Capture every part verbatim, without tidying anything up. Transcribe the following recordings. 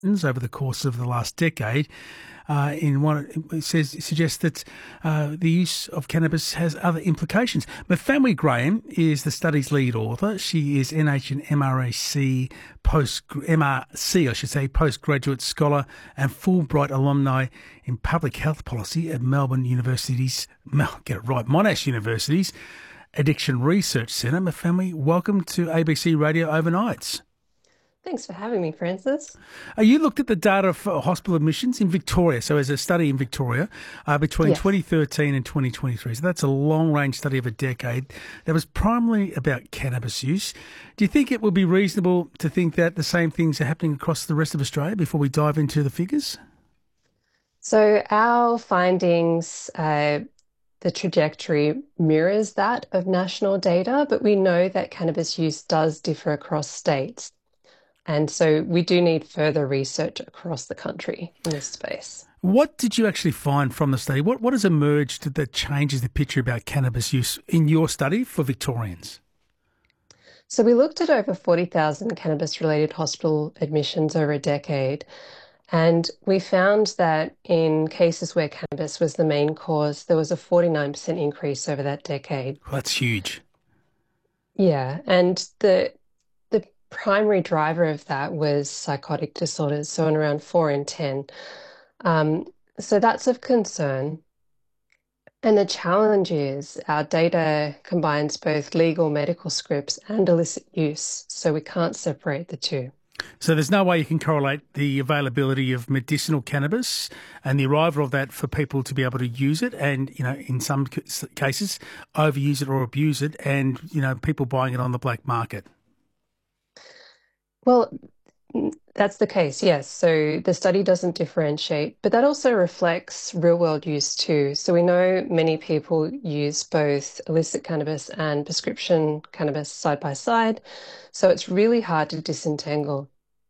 over the course of the last decade. Uh, in one, it says it suggests that uh, the use of cannabis has other implications. Mafamwi Graham is the study's lead author. She is N H and M R C post M R C, I should say, postgraduate scholar and Fulbright alumni in public health policy at Melbourne University's get it right, Monash University's Addiction Research Centre. Mafamwi, welcome to A B C Radio Overnights. Thanks for having me, Francis. Uh, you looked at the data for hospital admissions in Victoria, so as a study in Victoria, uh, between yes. twenty thirteen and twenty twenty-three. So that's a long-range study of a decade that was primarily about cannabis use. Do you think it would be reasonable to think that the same things are happening across the rest of Australia before we dive into the figures? So our findings, uh, the trajectory mirrors that of national data, but we know that cannabis use does differ across states. And so we do need further research across the country in this space. What did you actually find from the study? What what has emerged that changes the picture about cannabis use in your study for Victorians? So we looked at over forty thousand cannabis-related hospital admissions over a decade, and we found that in cases where cannabis was the main cause, there was a forty-nine percent increase over that decade. Well, that's huge. Yeah, and the primary driver of that was psychotic disorders, so in around four in ten. Um, so that's of concern. And the challenge is our data combines both legal medical scripts and illicit use, so we can't separate the two. So there's no way you can correlate the availability of medicinal cannabis and the arrival of that for people to be able to use it and, you know, in some cases, overuse it or abuse it and, you know, people buying it on the black market. Well, that's the case, yes. So the study doesn't differentiate, but that also reflects real-world use too. So we know many people use both illicit cannabis and prescription cannabis side by side. So it's really hard to disentangle.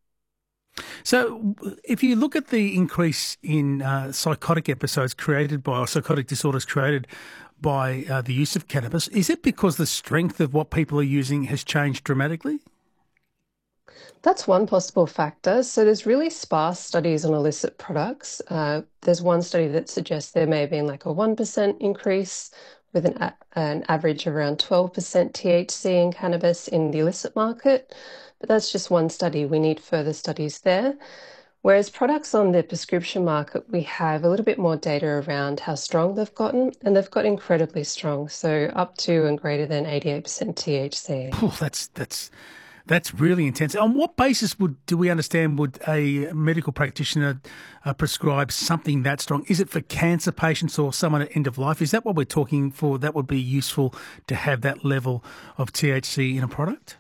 So if you look at the increase in uh, psychotic episodes created by, or psychotic disorders created by uh, the use of cannabis, is it because the strength of what people are using has changed dramatically? That's one possible factor. So there's really sparse studies on illicit products. Uh, there's one study that suggests there may have been like a one percent increase with an, a- an average of around twelve percent T H C in cannabis in the illicit market. But that's just one study. We need further studies there. Whereas products on the prescription market, we have a little bit more data around how strong they've gotten, and they've got incredibly strong. So up to and greater than eighty-eight percent T H C. Oh, that's that's... That's really intense. On what basis would do we understand would a medical practitioner uh, prescribe something that strong? Is it for cancer patients or someone at end of life? Is that what we're talking for? That would be useful to have that level of T H C in a product?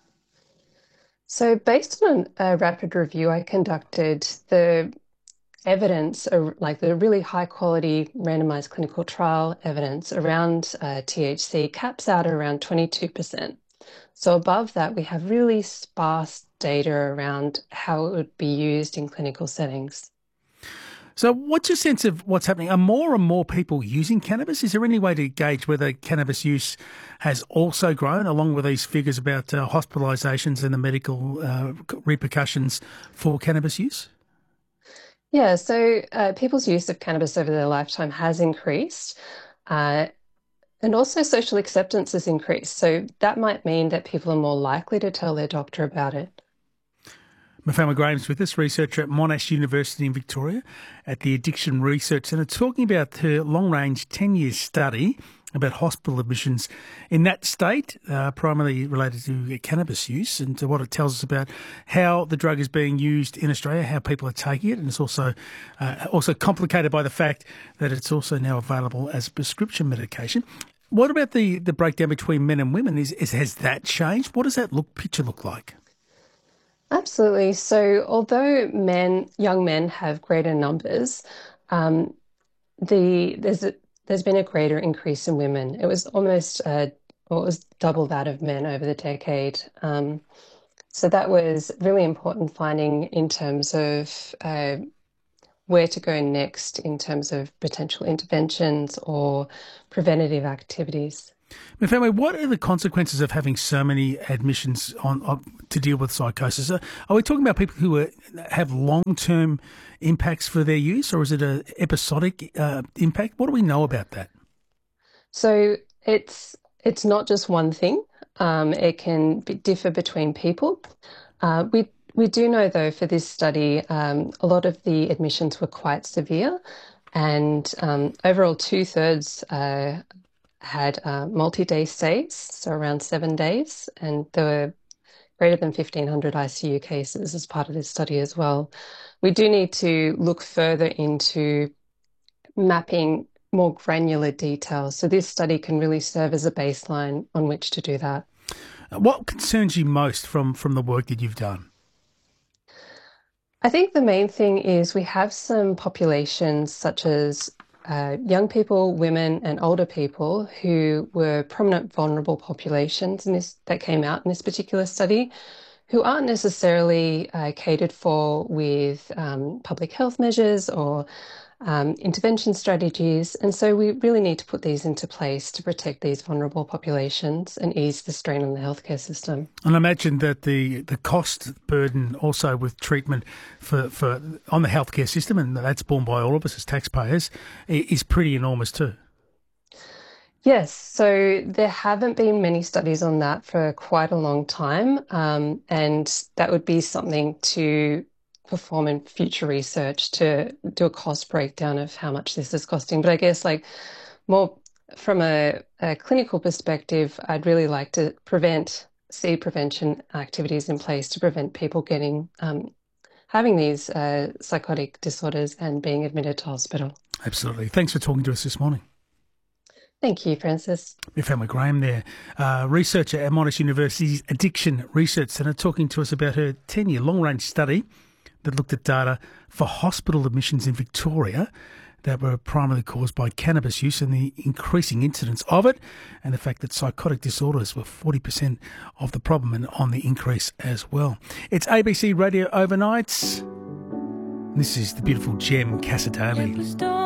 So based on a rapid review I conducted, the evidence, like the really high quality randomized clinical trial evidence around uh, T H C caps out at around twenty-two percent. So above that, we have really sparse data around how it would be used in clinical settings. So what's your sense of what's happening? Are more and more people using cannabis? Is there any way to gauge whether cannabis use has also grown, along with these figures about uh, hospitalisations and the medical uh, repercussions for cannabis use? Yeah, so uh, people's use of cannabis over their lifetime has increased. Uh, And also social acceptance has increased. So that might mean that people are more likely to tell their doctor about it. Mafamwi Graham's with us, researcher at Monash University in Victoria at the Addiction Research Centre, talking about her long-range ten-year study about hospital admissions in that state, uh, primarily related to cannabis use, and to what it tells us about how the drug is being used in Australia, how people are taking it, and it's also uh, also complicated by the fact that it's also now available as prescription medication. What about the, the breakdown between men and women? Is, is has that changed? What does that look picture look like? Absolutely. So although men, young men have greater numbers, um, the there's a, there's been a greater increase in women. It was almost uh, well, it was double that of men over the decade. Um, so that was really important finding in terms of uh, where to go next in terms of potential interventions or preventative activities. Mufeme, what are the consequences of having so many admissions on, on to deal with psychosis? Are, are we talking about people who are, have long-term impacts for their use, or is it an episodic uh, impact? What do we know about that? So it's it's not just one thing. Um, it can be, differ between people. Uh, we we do know, though, for this study, um, a lot of the admissions were quite severe, and um, overall two-thirds uh, had uh, multi-day stays, so around seven days, and there were greater than fifteen hundred I C U cases as part of this study as well. We do need to look further into mapping more granular details, so this study can really serve as a baseline on which to do that. What concerns you most from, from the work that you've done? I think the main thing is we have some populations such as Uh, young people, women and older people who were prominent vulnerable populations in this, that came out in this particular study, who aren't necessarily uh, catered for with um, public health measures or um, intervention strategies. And so we really need to put these into place to protect these vulnerable populations and ease the strain on the healthcare system. And I imagine that the, the cost burden also with treatment for, for on the healthcare system, and that's borne by all of us as taxpayers, is pretty enormous too. Yes, so there haven't been many studies on that for quite a long time, um, and that would be something to perform in future research to do a cost breakdown of how much this is costing. But I guess like more from a, a clinical perspective, I'd really like to prevent, see prevention activities in place to prevent people getting, um, having these uh, psychotic disorders and being admitted to hospital. Absolutely. Thanks for talking to us this morning. Thank you, Francis. Mufeme Graham there, uh, researcher at Monash University's Addiction Research Centre, talking to us about her ten-year long-range study that looked at data for hospital admissions in Victoria that were primarily caused by cannabis use and the increasing incidence of it, and the fact that psychotic disorders were forty percent of the problem and on the increase as well. It's A B C Radio Overnights. This is the beautiful Jem Cassadaly.